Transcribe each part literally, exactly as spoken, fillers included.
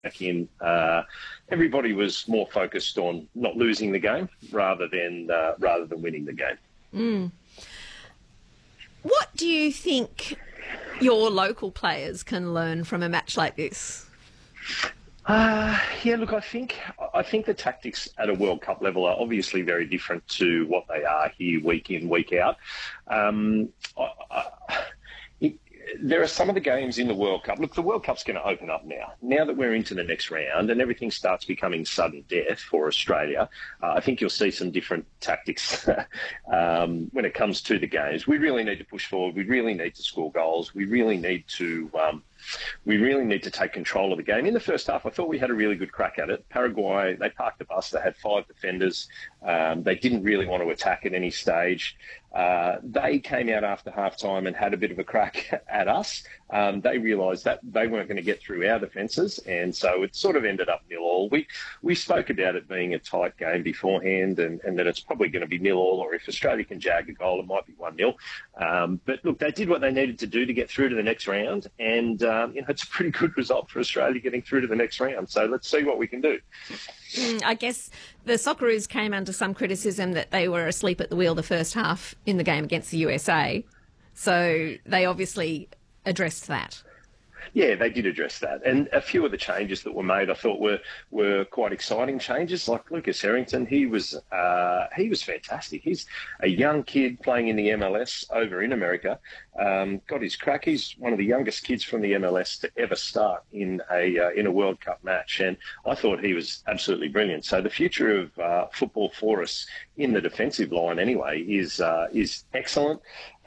back in, uh, everybody was more focused on not losing the game rather than uh, rather than winning the game. Mm. What do you think your local players can learn from a match like this? Uh, yeah, look, I think I think the tactics at a World Cup level are obviously very different to what they are here week in, week out. Um, I, I, it, there are some of the games in the World Cup. Look, the World Cup's going to open up now. Now that we're into the next round and everything starts becoming sudden death for Australia, uh, I think you'll see some different tactics um, when it comes to the games. We really need to push forward. We really need to score goals. We really need to... Um, We really need to take control of the game. In the first half, I thought we had a really good crack at it. Paraguay, they parked the bus. They had five defenders. Um, they didn't really want to attack at any stage. Uh, they came out after half-time and had a bit of a crack at us. Um, they realised that they weren't going to get through our defences, and so it sort of ended up nil-all. We we spoke about it being a tight game beforehand and, and that it's probably going to be nil-all, or if Australia can jag a goal, it might be one-nil. Um, but, look, they did what they needed to do to get through to the next round, and um, you know, it's a pretty good result for Australia getting through to the next round. So let's see what we can do. Mm, I guess the Socceroos came under some criticism that they were asleep at the wheel the first half in the game against the U S A. So they obviously addressed that. Yeah, they did address that. And a few of the changes that were made I thought were were quite exciting changes, like Lucas Harrington. He was uh, he was fantastic. He's a young kid playing in the M L S over in America. Um, got his crack. He's one of the youngest kids from the M L S to ever start in a uh, in a World Cup match. And I thought he was absolutely brilliant. So the future of uh, football for us in the defensive line anyway is uh, is excellent.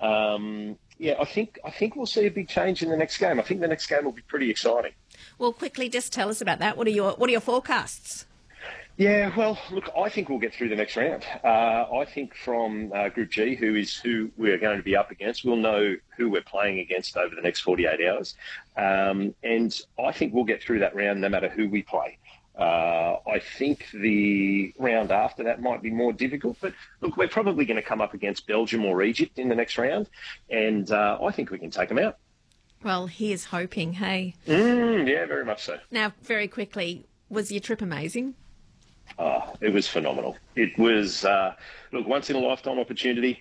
Um, Yeah, I think I think we'll see a big change in the next game. I think the next game will be pretty exciting. Well, quickly, just tell us about that. What are your What are your forecasts? Yeah, well, look, I think we'll get through the next round. Uh, I think from uh, Group G, who is who we're going to be up against, we'll know who we're playing against over the next forty-eight hours, um, and I think we'll get through that round no matter who we play. Uh, I think the round after that might be more difficult, but look, we're probably going to come up against Belgium or Egypt in the next round, and uh, I think we can take them out. Well, here's hoping, hey? Mm, yeah, very much so. Now, very quickly, was your trip amazing? Oh, it was phenomenal. It was, uh, look, once-in-a-lifetime opportunity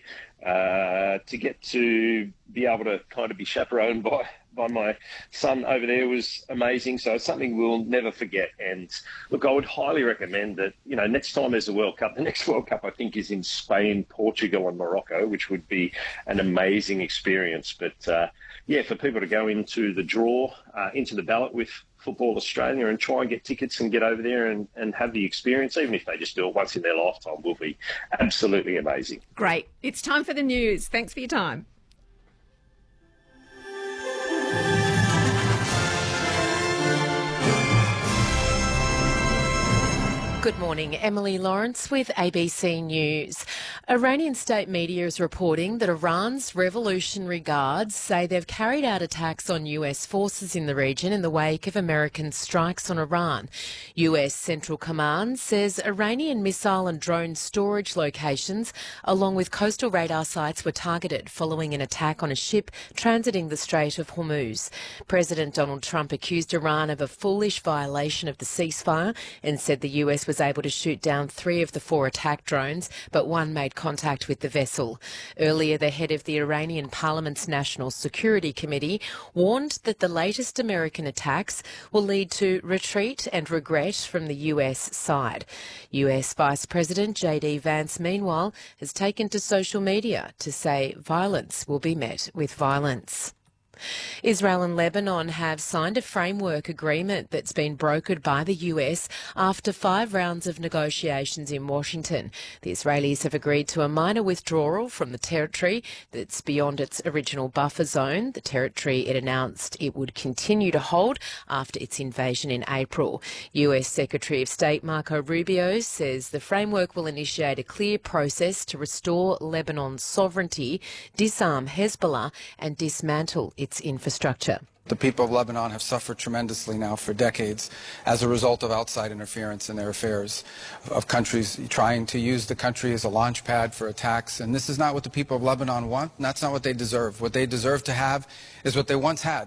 uh, to get to be able to kind of be chaperoned by by my son over there was amazing. So it's something we'll never forget. And look, I would highly recommend that, you know, next time there's a World Cup, the next World Cup I think is in Spain, Portugal and Morocco, which would be an amazing experience. But uh, yeah, for people to go into the draw, uh, into the ballot with Football Australia and try and get tickets and get over there and, and have the experience, even if they just do it once in their lifetime, will be absolutely amazing. Great. It's time for the news. Thanks for your time. Good morning, Emily Lawrence with A B C News. Iranian state media is reporting that Iran's Revolutionary Guards say they've carried out attacks on U S forces in the region in the wake of American strikes on Iran. U S Central Command says Iranian missile and drone storage locations, along with coastal radar sites, were targeted following an attack on a ship transiting the Strait of Hormuz. President Donald Trump accused Iran of a foolish violation of the ceasefire and said the U S was was able to shoot down three of the four attack drones, but one made contact with the vessel. Earlier, the head of the Iranian Parliament's National Security Committee warned that the latest American attacks will lead to retreat and regret from the U S side. U S Vice President J D Vance, meanwhile, has taken to social media to say violence will be met with violence. Israel and Lebanon have signed a framework agreement that's been brokered by the U S after five rounds of negotiations in Washington. The Israelis have agreed to a minor withdrawal from the territory that's beyond its original buffer zone, the territory it announced it would continue to hold after its invasion in April. U S Secretary of State Marco Rubio says the framework will initiate a clear process to restore Lebanon's sovereignty, disarm Hezbollah and dismantle its infrastructure. The people of Lebanon have suffered tremendously now for decades as a result of outside interference in their affairs, of countries trying to use the country as a launch pad for attacks. And this is not what the people of Lebanon want, and that's not what they deserve. What they deserve to have is what they once had,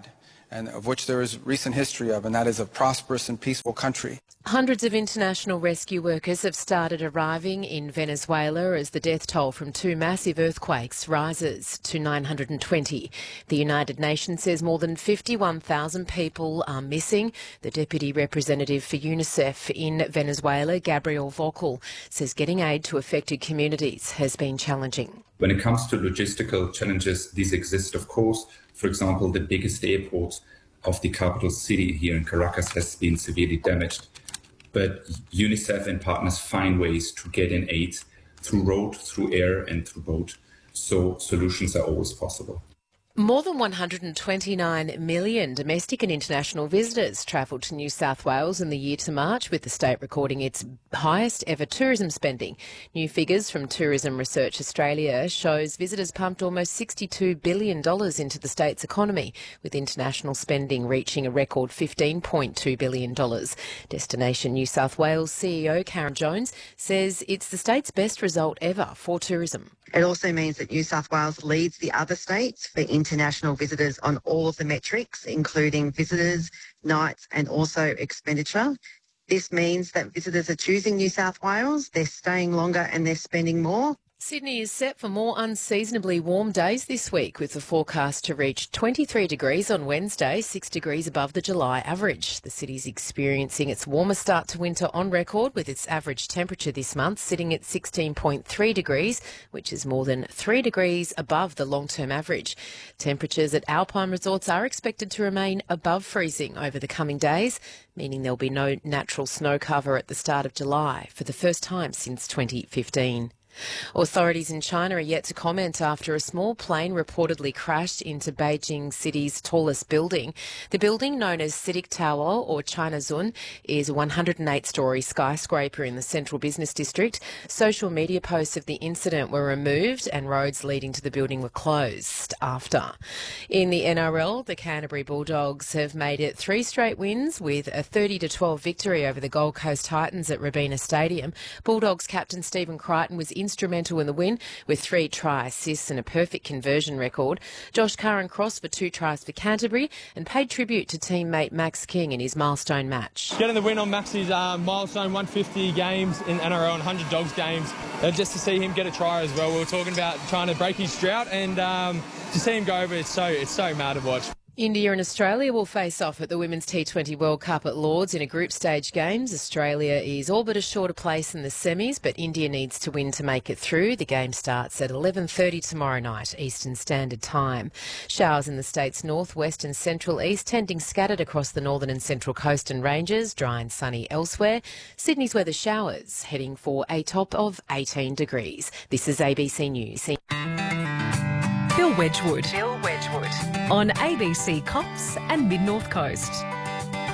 and of which there is recent history of, and that is a prosperous and peaceful country. Hundreds of international rescue workers have started arriving in Venezuela as the death toll from two massive earthquakes rises to nine hundred twenty. The United Nations says more than fifty-one thousand people are missing. The Deputy Representative for UNICEF in Venezuela, Gabriel Vocal, says getting aid to affected communities has been challenging. When it comes to logistical challenges, these exist, of course. For example, the biggest airport of the capital city here in Caracas has been severely damaged. But UNICEF and partners find ways to get in aid through road, through air and through boat. So solutions are always possible. More than one hundred twenty-nine million domestic and international visitors travelled to New South Wales in the year to March, with the state recording its highest ever tourism spending. New figures from Tourism Research Australia shows visitors pumped almost sixty-two billion dollars into the state's economy, with international spending reaching a record fifteen point two billion dollars. Destination New South Wales C E O Karen Jones says it's the state's best result ever for tourism. It also means that New South Wales leads the other states for international visitors on all of the metrics, including visitors, nights and also expenditure. This means that visitors are choosing New South Wales, they're staying longer and they're spending more. Sydney is set for more unseasonably warm days this week, with the forecast to reach twenty-three degrees on Wednesday, six degrees above the July average. The city's experiencing its warmest start to winter on record, with its average temperature this month sitting at sixteen point three degrees, which is more than three degrees above the long-term average. Temperatures at alpine resorts are expected to remain above freezing over the coming days, meaning there'll be no natural snow cover at the start of July for the first time since twenty fifteen. Authorities in China are yet to comment after a small plane reportedly crashed into Beijing City's tallest building. The building, known as CITIC Tower or China Zun, is a one hundred eight storey skyscraper in the central business district. Social media posts of the incident were removed and roads leading to the building were closed after. In the N R L, the Canterbury Bulldogs have made it three straight wins with a thirty to twelve victory over the Gold Coast Titans at Robina Stadium. Bulldogs captain Stephen Crichton was instrumental in the win with three try assists and a perfect conversion record. Josh Curran crossed for two tries for Canterbury and paid tribute to teammate Max King in his milestone match. Getting the win on Max's uh, milestone one hundred fifty games in N R L and one hundred Dogs games, uh, just to see him get a try as well. We were talking about trying to break his drought, and um, to see him go over, it's so, it's so mad to watch. India and Australia will face off at the Women's T twenty World Cup at Lords in a group stage games. Australia is all but a shorter place in the semis, but India needs to win to make it through. The game starts at eleven thirty tomorrow night, Eastern Standard Time. Showers in the state's north, west and central east, tending scattered across the northern and central coast and ranges, dry and sunny elsewhere. Sydney's weather showers, heading for a top of eighteen degrees. This is A B C News. Bill Wedgwood. Bill Wedgwood. On A B C Cops and Mid North Coast.